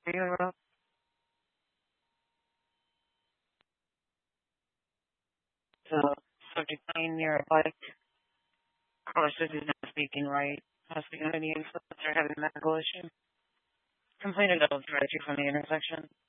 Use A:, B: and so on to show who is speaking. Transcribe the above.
A: Europe. So, subject line near a bike. Caller says he's not speaking right. Possibly under the influence or having a medical issue. Complainant will direct you from the intersection.